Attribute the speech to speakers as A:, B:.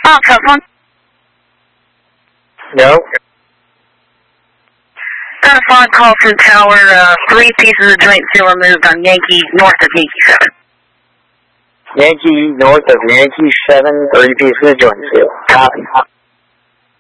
A: Telephone.
B: No.
A: Got a phone call from Tower. 3 pieces of joint seal removed on Yankee, north of Yankee 7.
B: Yankee, north of Yankee 7, 3 pieces of joint seal. Copy.